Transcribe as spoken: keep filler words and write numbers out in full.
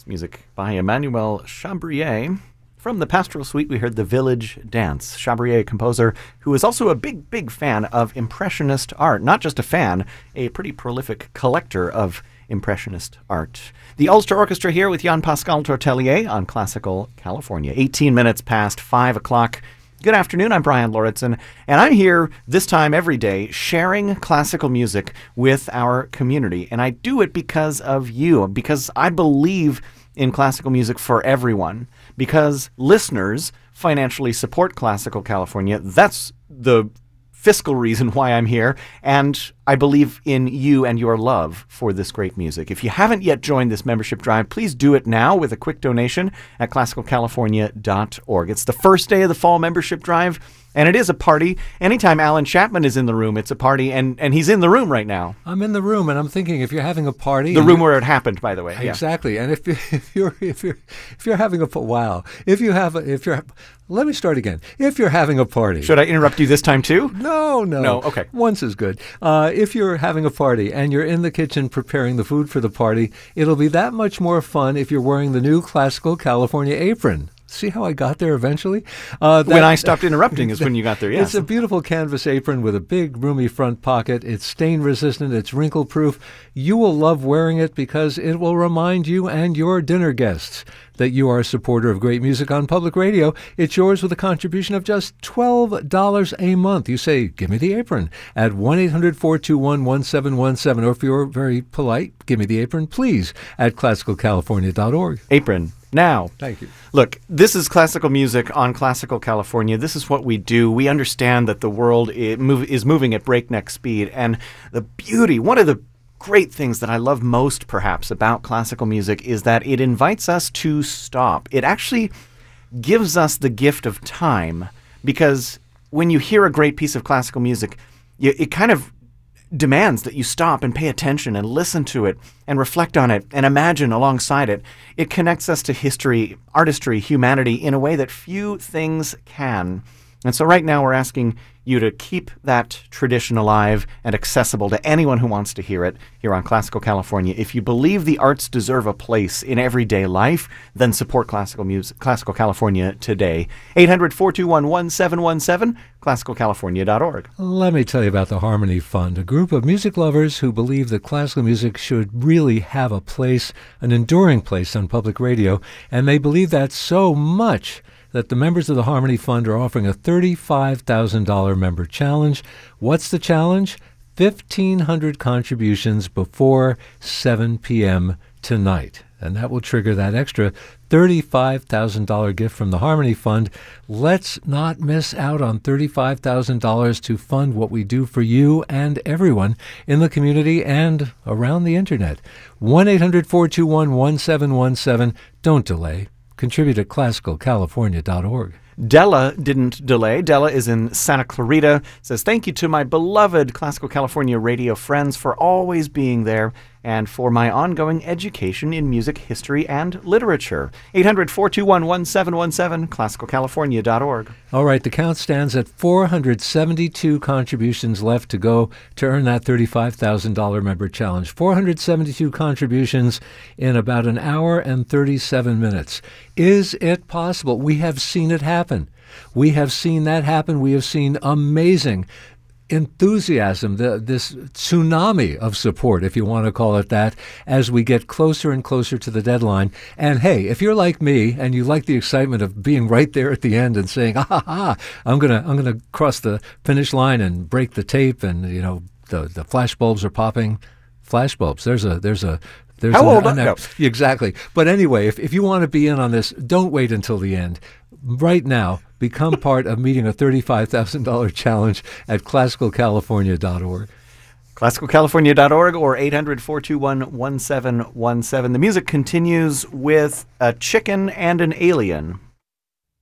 Music by Emmanuel Chabrier. From the Pastoral Suite, we heard The Village Dance. Chabrier, a composer who is also a big, big fan of Impressionist art. Not just a fan, a pretty prolific collector of Impressionist art. The Ulster Orchestra here with Jean-Pascal Tortelier on Classical California. eighteen minutes past five o'clock. Good afternoon, I'm Brian Lauritsen, and I'm here this time every day sharing classical music with our community. And I do it because of you, because I believe in classical music for everyone, because listeners financially support Classical California. That's the fiscal reason why I'm here, and I believe in you and your love for this great music. If you haven't yet joined this membership drive, please do it now with a quick donation at classical california dot org. It's the first day of the fall membership drive, and it is a party. Anytime Alan Chapman is in the room, it's a party, and, and he's in the room right now. I'm in the room, and I'm thinking if you're having a party, the room where it happened, by the way. Exactly, yeah. And if, if you're if you're if you're having a wow, if you have a, if you're let me start again. If you're having a party, should I interrupt you this time too? No, no, no. Okay, once is good. Uh, if you're having a party and you're in the kitchen preparing the food for the party, it'll be that much more fun if you're wearing the new Classical California apron. See how I got there eventually? Uh, that, when I stopped interrupting is when you got there, yes. It's a beautiful canvas apron with a big, roomy front pocket. It's stain-resistant. It's wrinkle-proof. You will love wearing it because it will remind you and your dinner guests that you are a supporter of great music on public radio. It's yours with a contribution of just twelve dollars a month. You say, give me the apron at one eight hundred four two one one seven one seven. Or if you're very polite, give me the apron, please, at classical california dot org. Apron. Now, thank you. Look, this is classical music on Classical California. This is what we do. We understand that the world is, move, is moving at breakneck speed. And the beauty, one of the great things that I love most, perhaps, about classical music is that it invites us to stop. It actually gives us the gift of time, because when you hear a great piece of classical music, you, it kind of demands that you stop and pay attention and listen to it and reflect on it and imagine alongside it. It connects us to history, artistry, humanity in a way that few things can. And so right now we're asking you to keep that tradition alive and accessible to anyone who wants to hear it here on Classical California. If you believe the arts deserve a place in everyday life, then support classical music, Classical California today. eight hundred four two one one seven one seven, classical california dot org. Let me tell you about the Harmony Fund, a group of music lovers who believe that classical music should really have a place, an enduring place on public radio, and they believe that so much that the members of the Harmony Fund are offering a thirty-five thousand dollars member challenge. What's the challenge? fifteen hundred contributions before seven p.m. tonight. And that will trigger that extra thirty-five thousand dollars gift from the Harmony Fund. Let's not miss out on thirty-five thousand dollars to fund what we do for you and everyone in the community and around the Internet. one eight hundred four two one one seven one seven. Don't delay. Contribute at classical california dot org. Della didn't delay. Della is in Santa Clarita. Says, thank you to my beloved Classical California radio friends for always being there and for my ongoing education in music, history, and literature. eight hundred four two one one seven one seven, classical california dot org. All right, the count stands at four hundred seventy-two contributions left to go to earn that thirty-five thousand dollars member challenge. four hundred seventy-two contributions in about an hour and thirty-seven minutes. Is it possible? We have seen it happen. We have seen that happen. We have seen amazing enthusiasm, the, this tsunami of support, if you want to call it that, as we get closer and closer to the deadline. And hey, if you're like me and you like the excitement of being right there at the end and saying, ah, ha, ha, I'm gonna, I'm gonna cross the finish line and break the tape, and you know the the flash bulbs are popping. Flash bulbs. There's a there's a there's How an, old? An, No. Exactly. But anyway, if if you want to be in on this, don't wait until the end. Right now, become part of meeting a thirty-five thousand dollars challenge at classical california dot org. classical california dot org or eight hundred four two one one seven one seven. The music continues with A Chicken and an Alien.